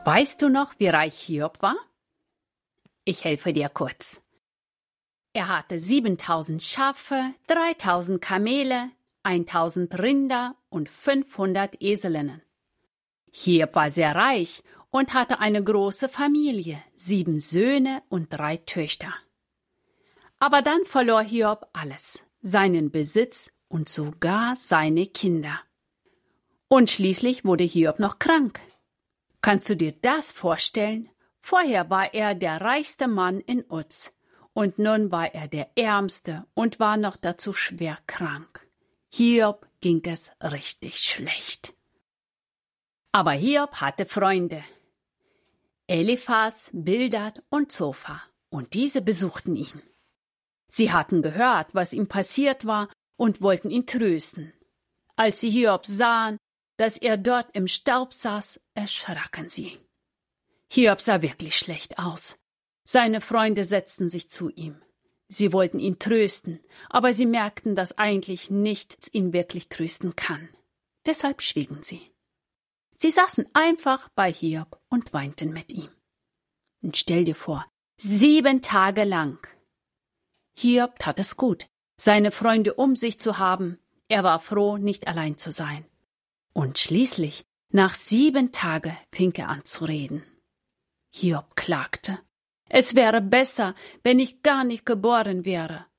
Weißt du noch, wie reich Hiob war? Ich helfe dir kurz. Er hatte 7000 Schafe, 3000 Kamele, 1000 Rinder und 500 Eselinnen. Hiob war sehr reich und hatte eine große Familie, 7 Söhne und 3 Töchter. Aber dann verlor Hiob alles, seinen Besitz und sogar seine Kinder. Und schließlich wurde Hiob noch krank. Kannst du dir das vorstellen? Vorher war er der reichste Mann in Uz und nun war er der Ärmste und war noch dazu schwer krank. Hiob ging es richtig schlecht. Aber Hiob hatte Freunde. Eliphas, Bildad und Zophar, und diese besuchten ihn. Sie hatten gehört, was ihm passiert war, und wollten ihn trösten. Als sie Hiob sahen, dass er dort im Staub saß, erschraken sie. Hiob sah wirklich schlecht aus. Seine Freunde setzten sich zu ihm. Sie wollten ihn trösten, aber sie merkten, dass eigentlich nichts ihn wirklich trösten kann. Deshalb schwiegen sie. Sie saßen einfach bei Hiob und weinten mit ihm. Und stell dir vor, 7 Tage lang. Hiob tat es gut, seine Freunde um sich zu haben. Er war froh, nicht allein zu sein. Und schließlich, nach 7 Tagen, fing er an zu reden. Hiob klagte. Es wäre besser, wenn ich gar nicht geboren wäre.